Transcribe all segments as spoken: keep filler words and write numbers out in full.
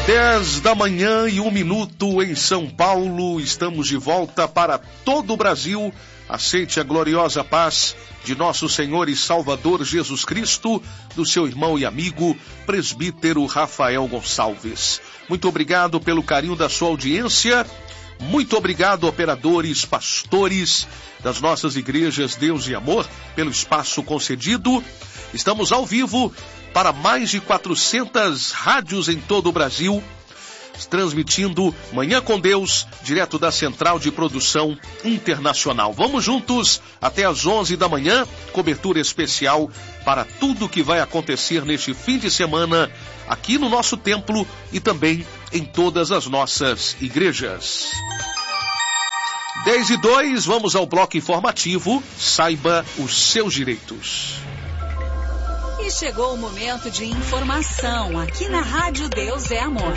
dez da manhã e um minuto em São Paulo. Estamos de volta para todo o Brasil. Aceite a gloriosa paz de nosso Senhor e Salvador Jesus Cristo, do seu irmão e amigo, presbítero Rafael Gonçalves. Muito obrigado pelo carinho da sua audiência. Muito obrigado, operadores, pastores das nossas igrejas Deus e Amor, pelo espaço concedido. Estamos ao vivo para mais de quatrocentas rádios em todo o Brasil, transmitindo Manhã com Deus, direto da Central de Produção Internacional. Vamos juntos até às onze da manhã, cobertura especial para tudo que vai acontecer neste fim de semana, aqui no nosso templo e também em todas as nossas igrejas. dez e dois, vamos ao bloco informativo. Saiba os seus direitos. E chegou o momento de informação aqui na Rádio Deus é Amor.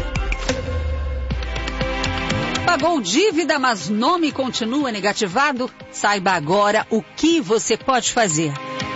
Pagou dívida, mas nome continua negativado? Saiba agora o que você pode fazer.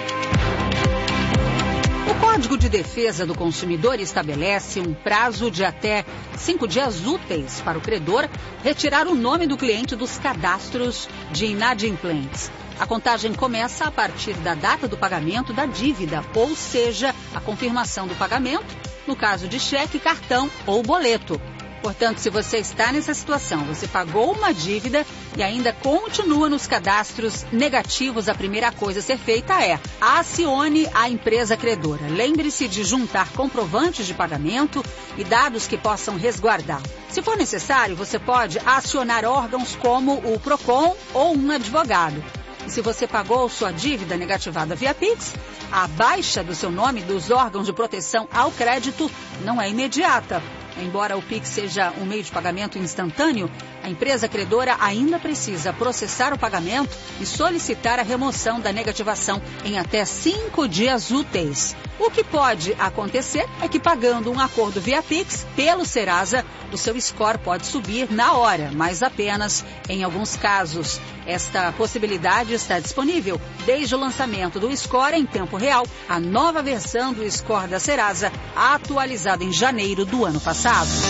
O Código de Defesa do Consumidor estabelece um prazo de até cinco dias úteis para o credor retirar o nome do cliente dos cadastros de inadimplentes. A contagem começa a partir da data do pagamento da dívida, ou seja, a confirmação do pagamento, no caso de cheque, cartão ou boleto. Portanto, se você está nessa situação, você pagou uma dívida e ainda continua nos cadastros negativos, a primeira coisa a ser feita é acione a empresa credora. Lembre-se de juntar comprovantes de pagamento e dados que possam resguardá-lo. Se for necessário, você pode acionar órgãos como o PROCON ou um advogado. E se você pagou sua dívida negativada via Pix, a baixa do seu nome dos órgãos de proteção ao crédito não é imediata. Embora o Pix seja um meio de pagamento instantâneo, a empresa credora ainda precisa processar o pagamento e solicitar a remoção da negativação em até cinco dias úteis. O que pode acontecer é que, pagando um acordo via Pix pelo Serasa, o seu score pode subir na hora, mas apenas em alguns casos. Esta possibilidade está disponível desde o lançamento do score em tempo real, a nova versão do score da Serasa, atualizada em janeiro do ano passado.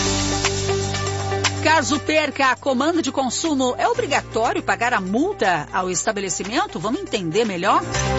Caso perca a comanda de consumo, é obrigatório pagar a multa ao estabelecimento? Vamos entender melhor?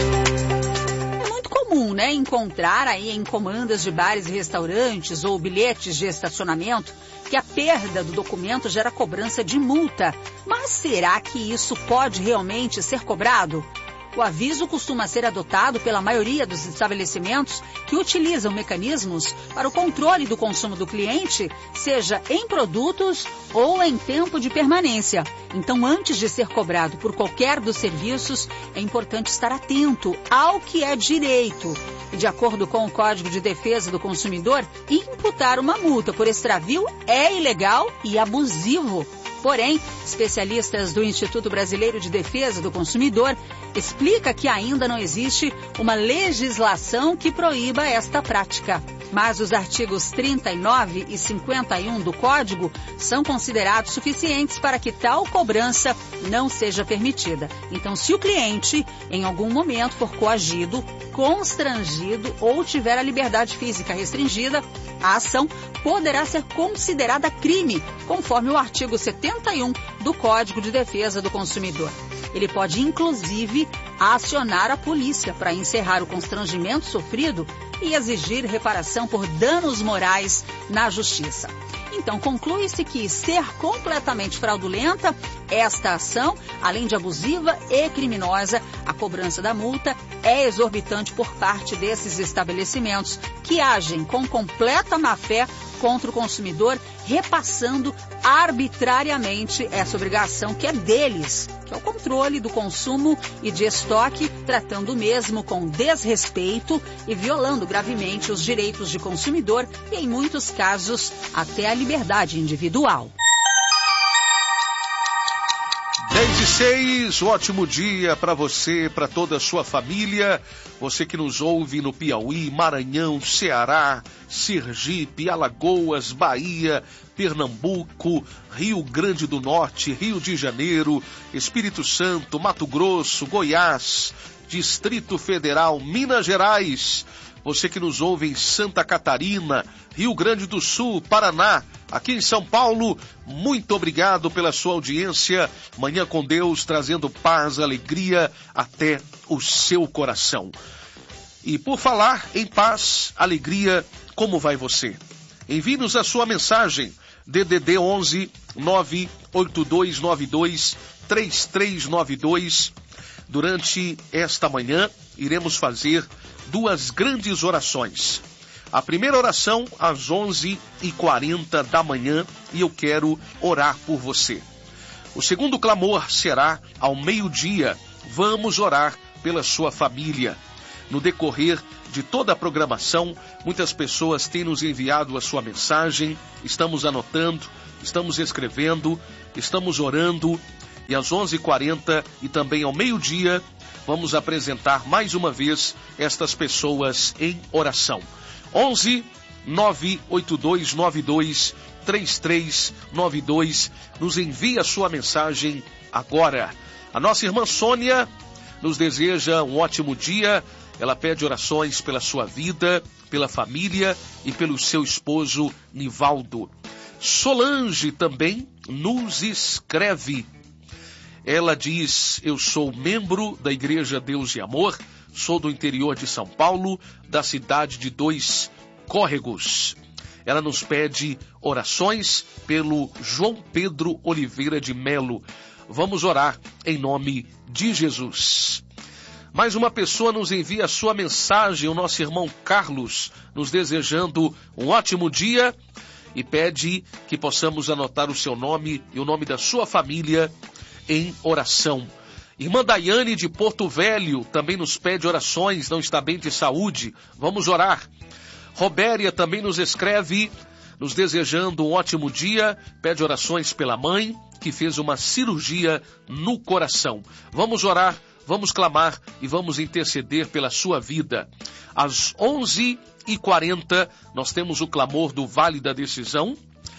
É muito comum, né, encontrar aí em comandas de bares e restaurantes ou bilhetes de estacionamento que a perda do documento gera cobrança de multa. Mas será que isso pode realmente ser cobrado? O aviso costuma ser adotado pela maioria dos estabelecimentos que utilizam mecanismos para o controle do consumo do cliente, seja em produtos ou em tempo de permanência. Então, antes de ser cobrado por qualquer dos serviços, é importante estar atento ao que é direito. E, de acordo com o Código de Defesa do Consumidor, imputar uma multa por extravio é ilegal e abusivo. Porém, especialistas do Instituto Brasileiro de Defesa do Consumidor explica que ainda não existe uma legislação que proíba esta prática. Mas os artigos trinta e nove e cinquenta e um do Código são considerados suficientes para que tal cobrança não seja permitida. Então, se o cliente, em algum momento, for coagido, constrangido ou tiver a liberdade física restringida, a ação poderá ser considerada crime, conforme o artigo setenta e um do Código de Defesa do Consumidor. Ele pode, inclusive, acionar a polícia para encerrar o constrangimento sofrido e exigir reparação por danos morais na justiça. Então, conclui-se que ser completamente fraudulenta esta ação, além de abusiva e criminosa, a cobrança da multa é exorbitante por parte desses estabelecimentos que agem com completa má-fé contra o consumidor, repassando arbitrariamente essa obrigação que é deles, que é o controle do consumo e de estoque, tratando o mesmo com desrespeito e violando gravemente os direitos de consumidor e, em muitos casos, até a liberdade individual. dez e seis, um ótimo dia para você, para toda a sua família. Você que nos ouve no Piauí, Maranhão, Ceará, Sergipe, Alagoas, Bahia, Pernambuco, Rio Grande do Norte, Rio de Janeiro, Espírito Santo, Mato Grosso, Goiás, Distrito Federal, Minas Gerais. Você que nos ouve em Santa Catarina, Rio Grande do Sul, Paraná, aqui em São Paulo. Muito obrigado pela sua audiência. Manhã com Deus, trazendo paz, alegria até o seu coração. E por falar em paz, alegria, como vai você? Envie-nos a sua mensagem, D D D onze, nove oito dois nove dois, três três nove dois. Durante esta manhã, iremos fazer duas grandes orações. A primeira oração às onze e quarenta da manhã, e eu quero orar por você. O segundo clamor será ao meio-dia. Vamos orar pela sua família. No decorrer de toda a programação, muitas pessoas têm nos enviado a sua mensagem, estamos anotando, estamos escrevendo, estamos orando, e às onze e quarenta e também ao meio-dia, vamos apresentar mais uma vez estas pessoas em oração. onze, nove oito dois nove dois, três três nove dois, nos envie a sua mensagem agora. A nossa irmã Sônia nos deseja um ótimo dia. Ela pede orações pela sua vida, pela família e pelo seu esposo Nivaldo. Solange também nos escreve. Ela diz: eu sou membro da Igreja Deus e Amor, sou do interior de São Paulo, da cidade de Dois Córregos. Ela nos pede orações pelo João Pedro Oliveira de Melo. Vamos orar em nome de Jesus. Mais uma pessoa nos envia a sua mensagem, o nosso irmão Carlos, nos desejando um ótimo dia e pede que possamos anotar o seu nome e o nome da sua família em oração. Irmã Daiane de Porto Velho também nos pede orações, não está bem de saúde. Vamos orar. Robéria também nos escreve, nos desejando um ótimo dia, pede orações pela mãe, que fez uma cirurgia no coração. Vamos orar, vamos clamar e vamos interceder pela sua vida. Às onze e quarenta, nós temos o clamor do Vale da Decisão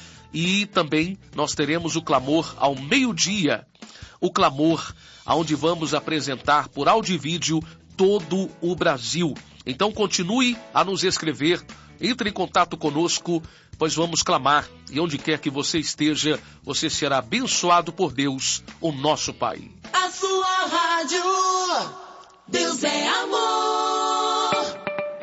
e também nós teremos o clamor ao meio-dia, o clamor onde vamos apresentar por áudio e vídeo todo o Brasil. Então continue a nos escrever, entre em contato conosco, pois vamos clamar, e onde quer que você esteja, você será abençoado por Deus, o nosso Pai. A sua rádio, Deus é amor.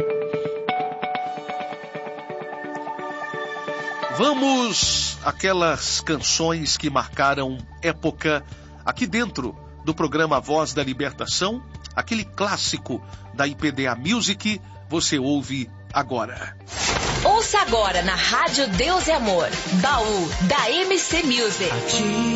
Vamos àquelas canções que marcaram época aqui dentro do programa Voz da Libertação, aquele clássico da I P D A Music, você ouve agora. Ouça agora na Rádio Deus é Amor, Baú da M C Music.